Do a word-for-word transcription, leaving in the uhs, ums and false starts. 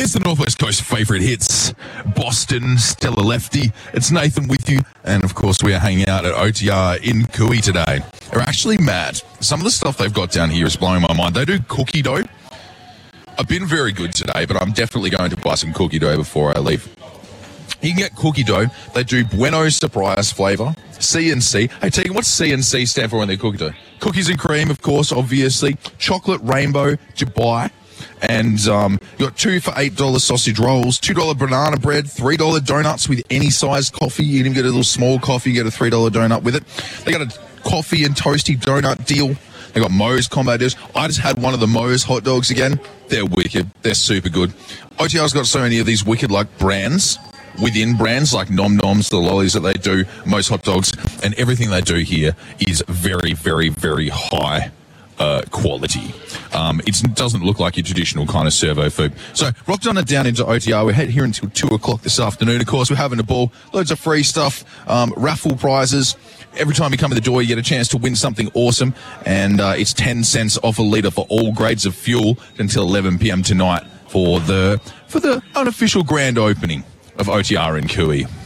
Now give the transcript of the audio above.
It's the Northwest Coast favourite hits, Boston, Stella Lefty. It's Nathan with you, and of course we are hanging out at O T R in Cooey today. They're actually mad. Some of the stuff they've got down here is blowing my mind. They do cookie dough. I've been very good today, but I'm definitely going to buy some cookie dough before I leave. You can get cookie dough. They do Bueno Surprise flavour, C and C. Hey, Tegan, what's C and C stand for in their cookie dough? Cookies and cream, of course, obviously. Chocolate rainbow, Dubai. And um, you got two for eight dollars sausage rolls, two dollars banana bread, three dollars donuts with any size coffee. You can even get a little small coffee, you get a three dollars donut with it. They got a coffee and toasty donut deal. They got Moe's combo deals. I just had one of the Moe's hot dogs again. They're wicked. They're super good. O T R's got so many of these wicked, like, brands within brands, like Nom Noms, the lollies that they do, Moe's hot dogs, and everything they do here is very, very, very high uh, quality. Um, it doesn't look like your traditional kind of servo food. So, rocked on it down into O T R. We're here until two o'clock this afternoon. Of course, we're having a ball. Loads of free stuff, um, raffle prizes. Every time you come in the door, you get a chance to win something awesome. And uh, it's ten cents off a litre for all grades of fuel until eleven p.m. tonight for the for the unofficial grand opening of O T R in Cooey.